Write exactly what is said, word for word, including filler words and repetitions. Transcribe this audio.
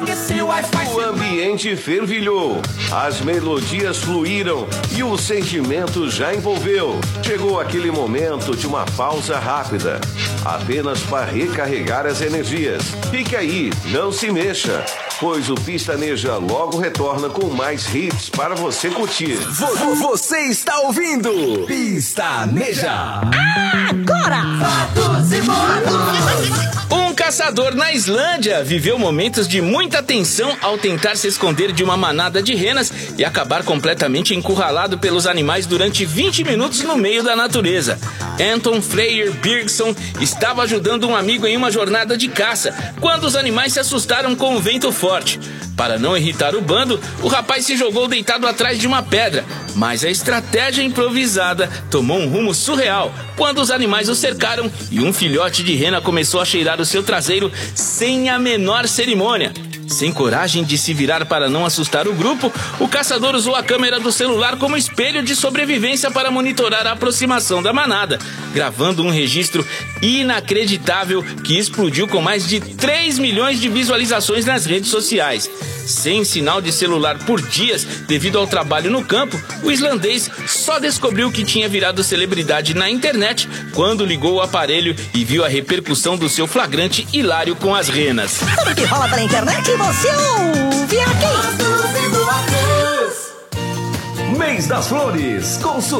O ambiente fervilhou, as melodias fluíram e o sentimento já envolveu. Chegou aquele momento de uma pausa rápida, apenas para recarregar as energias. Fique aí, não se mexa, pois o Pistaneja logo retorna com mais hits para você curtir. Você está ouvindo Pistaneja. Agora! Fatos e boatos! Um caçador na Islândia viveu momentos de muita tensão ao tentar se esconder de uma manada de renas e acabar completamente encurralado pelos animais durante vinte minutos no meio da natureza. Anton Freyr Birgsson estava ajudando um amigo em uma jornada de caça quando os animais se assustaram com o vento forte. Para não irritar o bando, o rapaz se jogou deitado atrás de uma pedra, mas a estratégia improvisada tomou um rumo surreal quando os animais o cercaram e um filhote de rena começou a cheirar o seu traseiro sem a menor cerimônia. Sem coragem de se virar para não assustar o grupo, o caçador usou a câmera do celular como espelho de sobrevivência para monitorar a aproximação da manada, gravando um registro inacreditável que explodiu com mais de três milhões de visualizações nas redes sociais. Sem sinal de celular por dias devido ao trabalho no campo, o islandês só descobriu que tinha virado celebridade na internet quando ligou o aparelho e viu a repercussão do seu flagrante hilário com as renas. Tudo que rola pela internet você ouve aqui. Mês das Flores, com